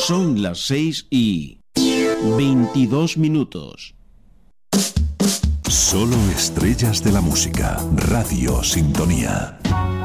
Son las 6:22. Solo estrellas de la música. Radio Sintonía.